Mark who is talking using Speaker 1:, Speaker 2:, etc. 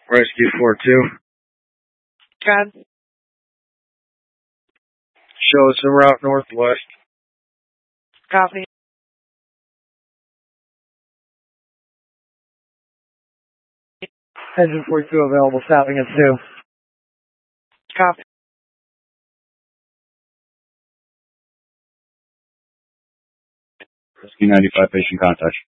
Speaker 1: Rescue 4-2.
Speaker 2: God.
Speaker 1: Show us the route northwest.
Speaker 2: Copy.
Speaker 3: Engine 42 available, stopping at 2.
Speaker 2: Copy.
Speaker 4: Rescue 95, patient contact.